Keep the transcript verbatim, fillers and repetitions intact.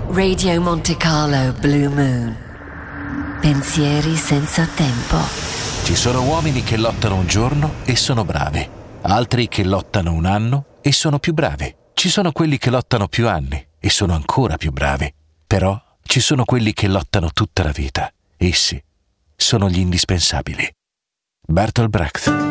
Radio Monte Carlo Blue Moon. Pensieri senza tempo. Ci sono uomini che lottano un giorno e sono bravi, altri che lottano un anno e sono più bravi. Ci sono quelli che lottano più anni e sono ancora più bravi. Però ci sono quelli che lottano tutta la vita. Essi sono gli indispensabili. Bertolt Brecht.